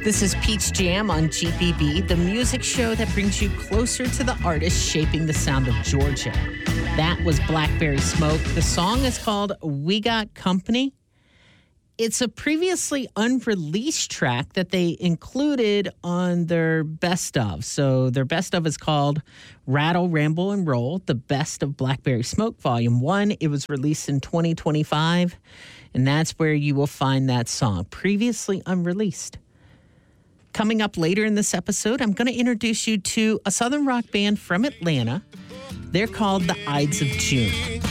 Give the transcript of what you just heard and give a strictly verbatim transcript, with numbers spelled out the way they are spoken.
This is Peach Jam on G B B, the music show that brings you closer to the artists shaping the sound of Georgia. That was Blackberry Smoke. The song is called We Got Company. It's a previously unreleased track that they included on their best of. So their best of is called Rattle, Ramble, and Roll, the best of Blackberry Smoke Volume one. It was released in twenty twenty-five, and that's where you will find that song, previously unreleased. Coming up later in this episode, I'm going to introduce you to a Southern rock band from Atlanta. They're called the Ides of June.